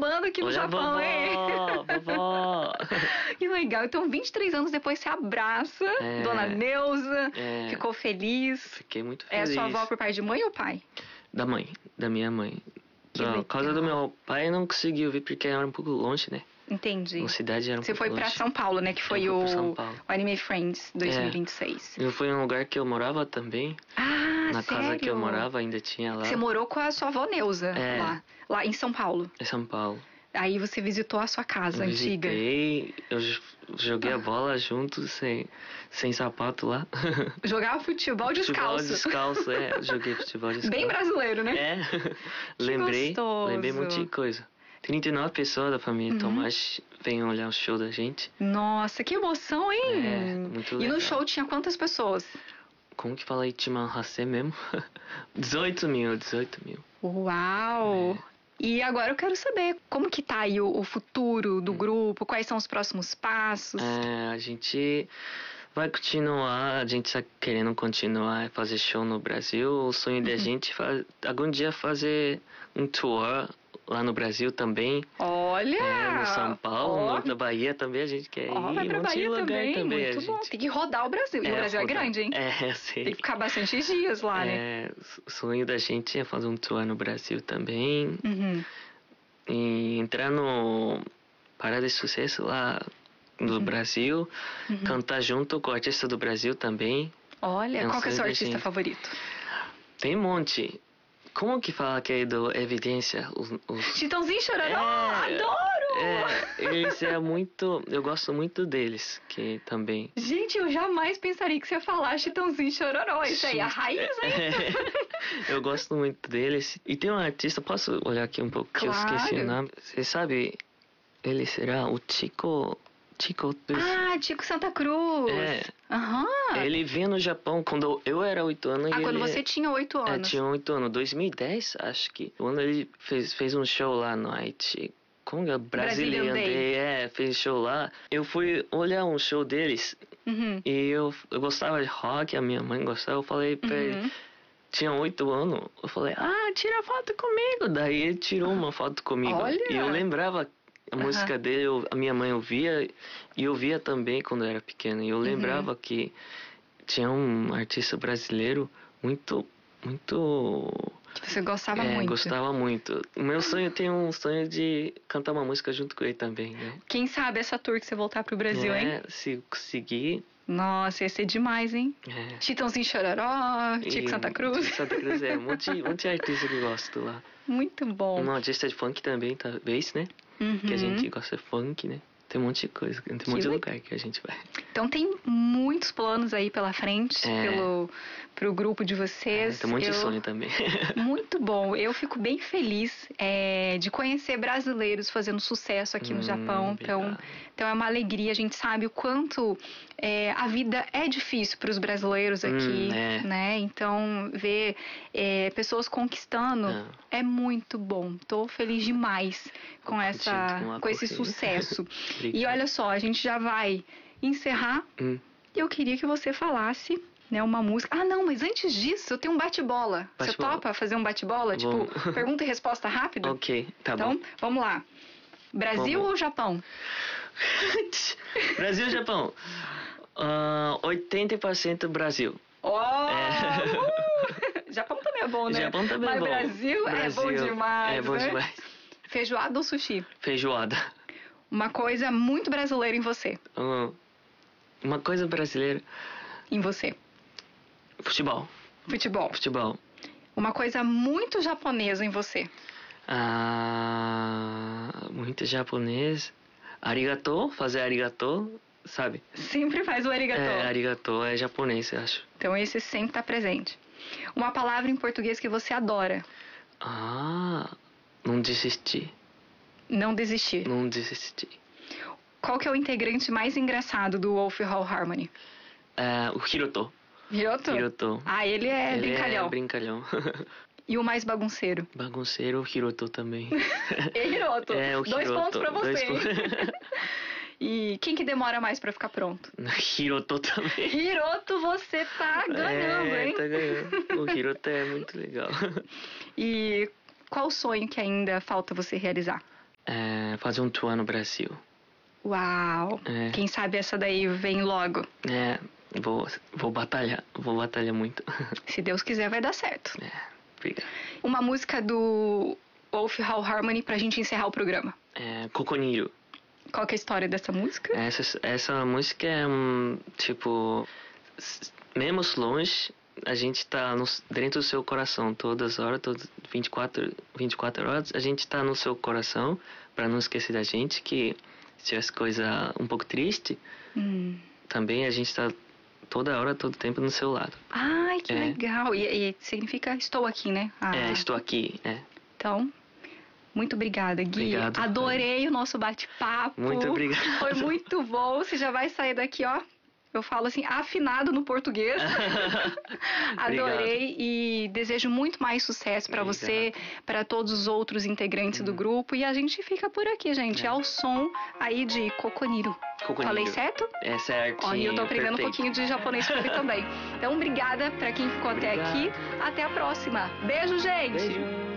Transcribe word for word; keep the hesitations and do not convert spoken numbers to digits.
bombando aqui no Olha, Japão, vovó, hein? vovó. Que legal. Então, vinte e três anos depois, você abraça É. Dona Neuza, É. ficou feliz. Fiquei muito É feliz. sua avó por pai de mãe ou pai? Da mãe, da minha mãe. Que Por causa do legal. meu pai, não conseguiu vir porque era um pouco longe, né? Entendi. A cidade era um Você pouco foi longe. pra São Paulo, né? Que foi Eu fui o, pra São Paulo. o Anime Friends dois mil e vinte e seis. Eu fui em um lugar que eu morava também. Ah, Na sério? casa que eu morava ainda tinha lá. Você morou com a sua avó Neuza É. lá, lá em São Paulo. Em São Paulo. Aí você visitou a sua casa Eu antiga. visitei, eu j- joguei a bola junto, sem, sem sapato lá. Jogava futebol Futebol descalço. descalço, é. Joguei futebol descalço. Bem brasileiro, né? É. lembrei, gostoso. lembrei um monte de coisa. trinta e nove pessoas da família Uhum. Tomás vêm olhar o show da gente. Nossa, que emoção, hein? É, muito E legal. no show tinha quantas pessoas? Como que fala Itiman Hase mesmo? dezoito mil, dezoito mil. Uau! É. E agora eu quero saber como que tá aí o, o futuro Hum. do grupo, quais são os próximos passos. É, a gente vai continuar, a gente tá querendo continuar a fazer show no Brasil. O sonho da gente é algum dia fazer um tour lá no Brasil também. Olha! É, no São Paulo, Ó, no da Bahia também a gente quer ó, ir. vai pra um monte de Bahia lugar também, também. muito a bom. gente... Tem que rodar o Brasil. E o Brasil é rodar. grande, hein? É, eu sei. Tem que ficar bastante dias lá, né? É, o sonho da gente é fazer um tour no Brasil também. Uhum. E entrar no Parada de Sucesso lá no Uhum. Brasil. Uhum. Cantar junto com o artista do Brasil também. Olha, É um qual que é o seu sonho da artista gente. favorito? Tem um monte. Como que fala que é do Evidência? Os, os... Chitãozinho Chororó! É, Adoro! É, eles é muito... Eu gosto muito deles, que também... Gente, eu jamais pensaria que você ia falar Chitãozinho Chororó. Isso aí é a raiz, hein? É, eu gosto muito deles. E tem um artista, posso olhar aqui um pouco, que eu Claro. esqueci o nome. Você sabe, ele será o Chico... Chico... Ah, Tico Santa Cruz. É. Aham. Ele vinha no Japão quando eu era oito anos. Ah, e quando ele... você tinha oito É, anos. tinha oito anos. dois mil e dez, acho que. Quando ele fez, fez um show lá no Haiti. Como é? Brazilian Brazilian Day. Day. É, fez show lá. Eu fui olhar um show deles. Uhum. E eu, eu gostava de rock, a minha mãe gostava. Eu falei pra ele... Uhum. Tinha oito anos. Eu falei, ah, tira foto comigo. Daí ele tirou uma foto comigo. Olha. E eu lembrava a Aham. música dele. Eu, a minha mãe ouvia. E eu via também quando eu era pequeno. E eu lembrava que tinha um artista brasileiro muito... Muito... Que você gostava é, muito. gostava muito. O meu sonho tem um sonho de cantar uma música junto com ele também, né? Quem sabe essa tour que você voltar pro Brasil, hein? É, se conseguir. Nossa, ia ser demais, hein? É. Chitãozinho Chororó, Tico E- Santa Cruz. Tico Santa Cruz, é. Um monte, um monte de artista que eu gosto lá. Muito bom. Um artista de funk também, talvez, né? Uhum. Que a gente gosta de funk, né? Tem um monte de coisa, tem um monte de le- lugar que a gente vai. Então tem muitos planos aí pela frente, É. pelo pro grupo de É, vocês. tem um monte Eu- de sonho também. Muito bom. Eu fico bem feliz é, de conhecer brasileiros fazendo sucesso aqui no Hum, Japão. Então, obrigado. então é uma alegria. A gente sabe o quanto é, a vida é difícil para os brasileiros aqui, Hum, é. né? Então ver é, pessoas conquistando Ah. é muito bom. Tô feliz demais com Curtindo essa, uma com esse corrida. sucesso. E Obrigado. olha só, a gente já vai encerrar. Hum, Eu queria que você falasse, né, uma música. Ah, não, mas antes disso, eu tenho um bate-bola. Você Bate-bola. topa fazer um bate-bola? Tipo, Vamos. pergunta e resposta rápido? ok, tá então, bom. vamos lá. Brasil Vamos. ou Japão? Brasil e Japão. Ah, oitenta por cento Brasil. Oh! É. uh! Japão também é bom, né? Japão também é Mas bom. Brasil, é bom Brasil demais, É bom né? demais. Feijoada ou sushi? Feijoada. Uma coisa muito brasileira em você. Ah, uma coisa brasileira. Em você. Futebol. Futebol. Futebol. Uma coisa muito japonesa em você. Ah, muito japonês. Arigato, fazer arigato, sabe? Sempre faz o arigato. É, arigato é japonês, eu acho. Então esse sempre tá presente. Uma palavra em português que você adora. Ah, não desisti. Não desistir. Não desisti. Qual que é o integrante mais engraçado do Wolf Hall Harmony? É, o Hiroto. Hiroto? Hiroto. Ah, ele é Ele brincalhão. é brincalhão. E o mais bagunceiro? Bagunceiro, o Hiroto também. E Hiroto? É, o Dois Hiroto. pontos pra você, Dois hein? pontos. E quem que demora mais pra ficar pronto? Hiroto também. Hiroto, você tá ganhando, é, hein? tá ganhando. O Hiroto é muito legal. E qual sonho que ainda falta você realizar? é, fazer um tour no Brasil. Uau! É. Quem sabe essa daí vem logo. É, vou, vou batalhar, vou batalhar muito. Se Deus quiser, vai dar certo. É, obrigado. Uma música do Wolf Hall Harmony pra gente encerrar o programa. É, Coconiro. Qual que é a história dessa música? Essa, essa música é um, tipo, mesmo longe, a gente tá no, dentro do seu coração, todas as horas, todas vinte e quatro, vinte e quatro horas, a gente tá no seu coração, pra não esquecer da gente, que se tivesse coisa um pouco triste, Hum. também a gente tá toda hora, todo tempo no seu lado. Ai, que É. legal. E, e significa estou aqui, né? Ah, É, estou aqui, é. Então, muito obrigada, Gui. Obrigado, Adorei o nosso bate-papo. Muito obrigado. Foi muito bom. Você já vai sair daqui, ó. Eu falo assim, afinado no português. Adorei e desejo muito mais sucesso para você, para todos os outros integrantes hum. do grupo. E a gente fica por aqui, gente. É, é o som aí de Coconiro. Coconiro. Falei certo? É certo. Ó, e eu tô aprendendo perfeito. um pouquinho de japonês por aqui também. Então, obrigada para quem ficou Obrigado. até aqui. Até a próxima. Beijo, gente! Beijo.